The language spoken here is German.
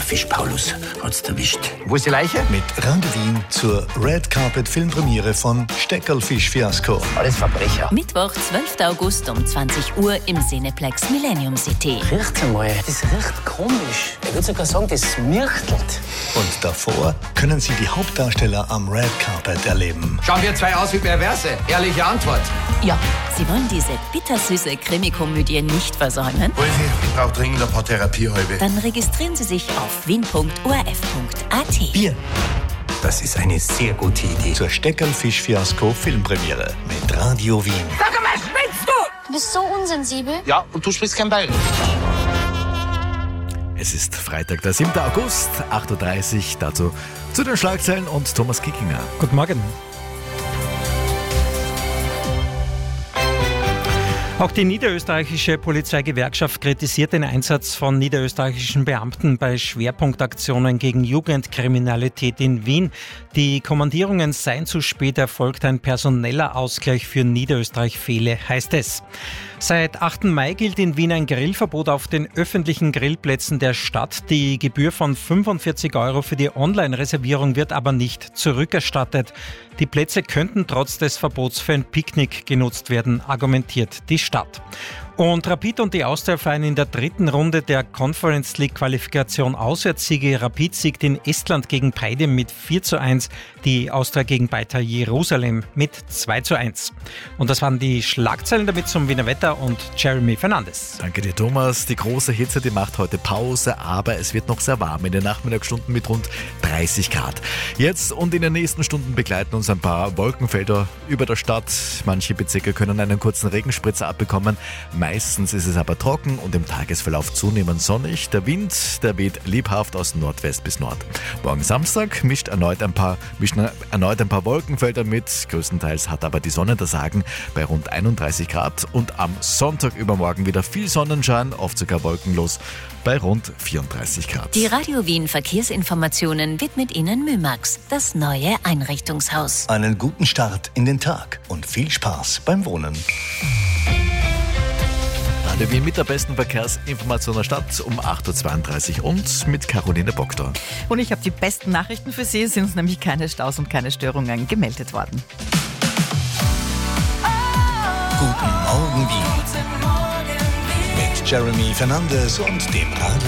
Fisch Paulus hat's erwischt. Wo ist die Leiche? Mit Radio Wien zur Red Carpet Filmpremiere von Steckerlfisch-Fiasko. Alles Verbrecher. Mittwoch, 12. August um 20 Uhr im Cineplex Millennium City. Riecht's einmal, das riecht komisch. Ich würde sogar sagen, das mirchtelt. Und davor können Sie die Hauptdarsteller am Red Carpet erleben. Schauen wir zwei aus wie Perverse? Ehrliche Antwort. Ja, Sie wollen diese bittersüße Krimikomödie nicht versäumen? Wolfi, ich brauche dringend ein paar Therapiehalbe. Dann registrieren Sie sich auf wien.orf.at. Bier Das ist eine sehr gute Idee. zur Steckerlfisch-Fiasko Filmpremiere mit Radio Wien. Sag mal, spinnst du? Du bist so unsensibel. Ja, und du sprichst kein Bayerisch. Es ist Freitag, der 7. August, 8.30 Uhr. Dazu zu den Schlagzeilen und Thomas Kickinger. Guten Morgen. Auch die niederösterreichische Polizeigewerkschaft kritisiert den Einsatz von niederösterreichischen Beamten bei Schwerpunktaktionen gegen Jugendkriminalität in Wien. Die Kommandierungen seien zu spät erfolgt, ein personeller Ausgleich für Niederösterreich fehle, heißt es. Seit 8. Mai gilt in Wien ein Grillverbot auf den öffentlichen Grillplätzen der Stadt. Die Gebühr von 45 € für die Online-Reservierung wird aber nicht zurückerstattet. Die Plätze könnten trotz des Verbots für ein Picknick genutzt werden, argumentiert die Stadt. Und Rapid und die Austria feiern in der dritten Runde der Conference League Qualifikation Auswärtssiege. Rapid siegt in Estland gegen Paide mit 4:1, die Austria gegen Beitar Jerusalem mit 2:1. Und das waren die Schlagzeilen, damit zum Wiener Wetter und Jeremy Fernandes. Danke dir, Thomas. Die große Hitze, die macht heute Pause, aber es wird noch sehr warm in den Nachmittagsstunden mit rund 30 Grad. Jetzt und in den nächsten Stunden begleiten uns ein paar Wolkenfelder über der Stadt. Manche Bezirke können einen kurzen Regenspritzer abbekommen. Meistens ist es aber trocken und im Tagesverlauf zunehmend sonnig. Der Wind, der weht lebhaft aus Nordwest bis Nord. Morgen Samstag mischen erneut ein paar Wolkenfelder mit. Größtenteils hat aber die Sonne das Sagen bei rund 31 Grad. Und am Sonntag übermorgen wieder viel Sonnenschein, oft sogar wolkenlos, bei rund 34 Grad. Die Radio Wien Verkehrsinformationen widmet Ihnen Mymax, das neue Einrichtungshaus. Einen guten Start in den Tag und viel Spaß beim Wohnen. Radio Wien mit der besten Verkehrsinformation der Stadt um 8.32 Uhr und mit Caroline Bogdor. Und ich habe die besten Nachrichten für Sie. Es sind nämlich keine Staus und keine Störungen gemeldet worden. Guten Morgen Wien. Mit Jeremy Fernandes und dem Radio